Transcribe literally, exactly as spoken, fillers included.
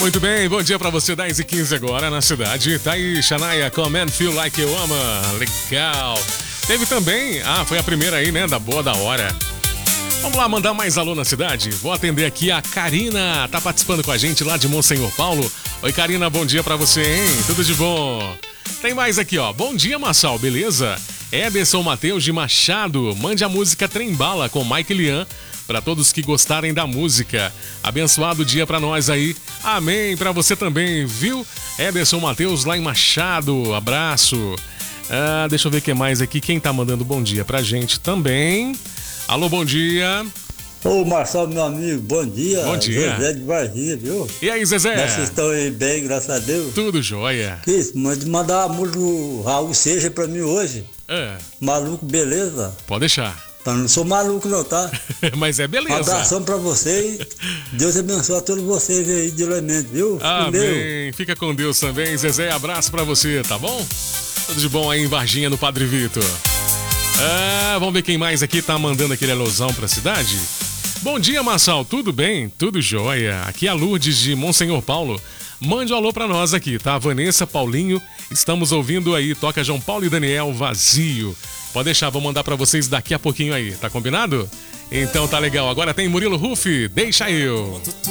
Muito bem, bom dia pra você, dez e quinze agora na cidade. Tá aí, Shania com Man Feel Like You Ama. Legal. Teve também, ah, foi a primeira aí, né, da boa da hora. Vamos lá, mandar mais alô na cidade? Vou atender aqui a Karina, tá participando com a gente lá de Monsenhor Paulo. Oi, Karina, bom dia pra você, hein? Tudo de bom? Tem mais aqui, ó. Bom dia, Marçal, beleza? Ederson Matheus de Machado, mande a música Trem Bala com Mike Lian para todos que gostarem da música. Abençoado dia pra nós aí. Amém, pra você também, viu? Ederson Matheus lá em Machado, abraço. Ah, deixa eu ver o que mais aqui. Quem tá mandando bom dia pra gente também? Alô, bom dia. Ô, Marçal, meu amigo, bom dia. Bom dia. Zezé de Varginha, viu? E aí, Zezé? Vocês estão aí bem, graças a Deus? Tudo jóia. Que isso, mande mandar uma música do Raul Seja pra mim hoje. É. Maluco, beleza? Pode deixar. Então, não sou maluco não, tá? Mas é beleza. Um abração pra vocês. Deus abençoe a todos vocês aí de elemento, viu? Amém. Fica com Deus também, Zezé. Abraço pra você, tá bom? Tudo de bom aí em Varginha, no Padre Vitor. Ah, vamos ver quem mais aqui tá mandando aquele alusão pra cidade. Bom dia, Marçal, tudo bem? Tudo jóia. Aqui é a Lourdes de Monsenhor Paulo. Mande um alô pra nós aqui, tá? Vanessa, Paulinho, estamos ouvindo aí. Toca João Paulo e Daniel, Vazio. Pode deixar, vou mandar pra vocês daqui a pouquinho aí, tá combinado? Então tá legal. Agora tem Murilo Ruff, Deixa Eu.